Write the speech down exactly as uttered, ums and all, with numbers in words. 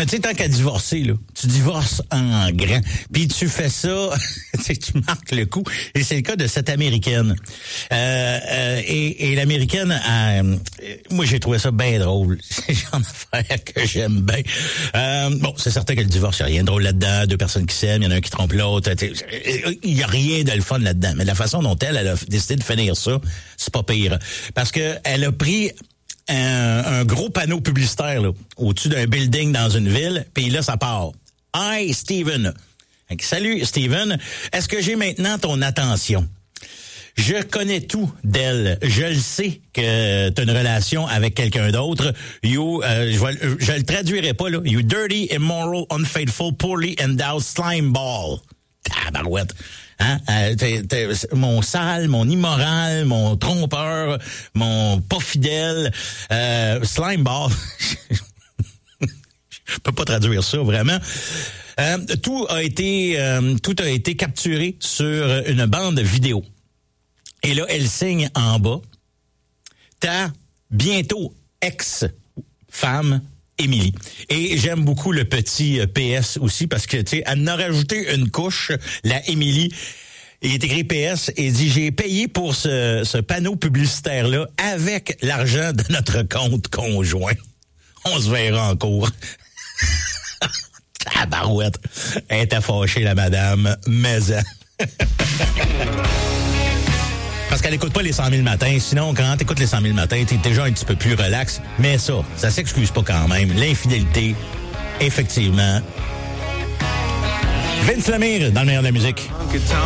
Mais tu sais, tant qu'à divorcer, là, tu divorces en grand. Puis tu fais ça, tu marques le coup. Et c'est le cas de cette Américaine. Euh, euh, et, et l'Américaine, euh, moi, j'ai trouvé ça bien drôle. C'est le genre d'affaire que j'aime bien. Euh, bon, c'est certain que le divorce, il n'y a rien de drôle là-dedans. Deux personnes qui s'aiment, il y en a un qui trompe l'autre. Il n'y a rien de le fun là-dedans. Mais la façon dont elle, elle a décidé de finir ça, c'est pas pire. Parce que elle a pris un, un gros panneau publicitaire là, au-dessus d'un building dans une ville, puis là, ça part. « Hi, Steven. » Salut, Steven. Est-ce que j'ai maintenant ton attention? Je connais tout d'elle. Je le sais que tu as une relation avec quelqu'un d'autre. You, euh, je, vais, je le traduirai pas, là. You dirty, immoral, unfaithful, poorly endowed slime ball. Tabarouette. Hein? Euh, t'es, t'es, mon sale, mon immoral, mon trompeur, mon pas fidèle, euh, slime ball. Je peux pas traduire ça, vraiment. Euh, tout a été, euh, tout a été capturé sur une bande vidéo. Et là, elle signe en bas. Ta bientôt ex-femme Émilie. Et j'aime beaucoup le petit P S aussi parce que, tu sais, elle en a rajouté une couche, la Émilie. Il est écrit P S et dit, j'ai payé pour ce, ce panneau publicitaire-là avec l'argent de notre compte conjoint. On se verra en cours. Tabarouette. Elle était fâchée, la madame, mais... Parce qu'elle écoute pas les cent mille matins. Sinon, quand t'écoutes les cent mille matins, t'es déjà un petit peu plus relax. Mais ça, ça s'excuse pas quand même. L'infidélité, effectivement. Vince Lemire, dans le meilleur de la musique.